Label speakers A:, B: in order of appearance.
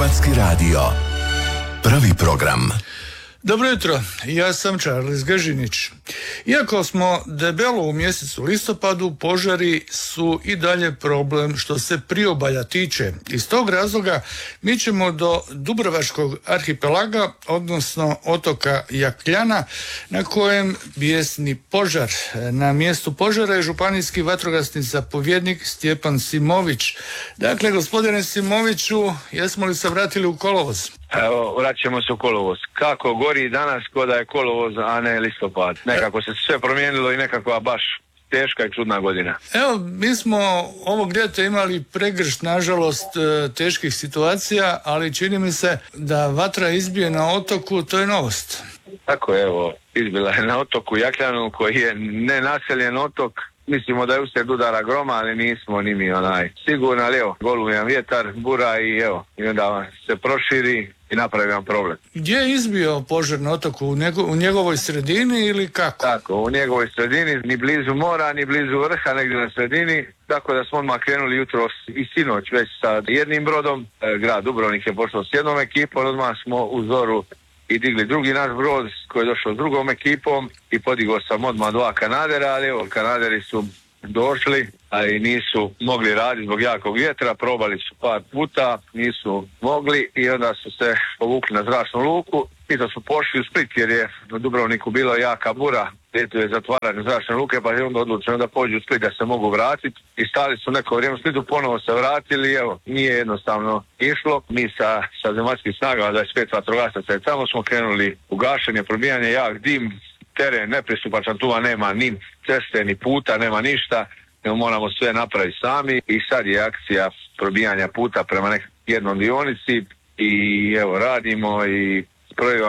A: Hrvatski radio. Prvi program.
B: Dobro jutro, ja sam Charles Gažinić. Iako smo debelo u mjesecu listopadu, požari su i dalje problem što se priobalja tiče. Iz tog razloga mi ćemo do Dubrovačkog arhipelaga, odnosno otoka Jakljana, na kojem bijesni požar. Na mjestu požara je županijski vatrogasni zapovjednik Stjepan Simović. Dakle, gospodine Simoviću, jesmo li se vratili u kolovoz?
C: Evo, vraćamo se u kolovoz. Kako gori danas ko da je kolovoz, a ne listopad. Nekako se sve promijenilo i nekakva baš teška i čudna godina.
B: Evo, mi smo ovog ljeta imali pregršt, nažalost, teških situacija, ali čini mi se da vatra izbije na otoku, to je novost.
C: Tako je, evo, izbila je na otoku Jakljanu, koji je nenaseljen otok. Mislimo da je uslijed udara groma, ali nismo ni mi sigurno, ali evo, golujan vjetar, bura i onda se proširi i napravi vam problem.
B: Gdje je izbio požar na otoku? U njegovoj sredini ili kako?
C: Tako, u njegovoj sredini, ni blizu mora, ni blizu vrha, negdje na sredini, tako da smo odmah krenuli jutro i sinoć već sa jednim brodom. Grad Dubrovnik je pošao s jednom ekipom, odmah smo u zoru i digli drugi naš brod koji je došao s drugom ekipom i podigao sam odmah 2 kanadera, ali evo, kanaderi su došli, ali nisu mogli raditi zbog jakog vjetra, probali su par puta, nisu mogli i onda su se povukli na zračnu luku i da su pošli u Split jer je u Dubrovniku bila jaka bura, gdje je zatvaranje zračne luke, pa je onda odlučeno da pođu u Split da se mogu vratiti i stali su neko vrijeme u Splitu, ponovo se vratili, evo, nije jednostavno išlo. Mi sa zemaljskim snagama, 25 vatrogasaca, tamo smo krenuli u gašenje, probijanje, jak dim, teren nepristupačan, tu nema ni ceste, ni puta, nema ništa, moramo sve napraviti sami i sad je akcija probijanja puta prema jednom dionici i evo radimo i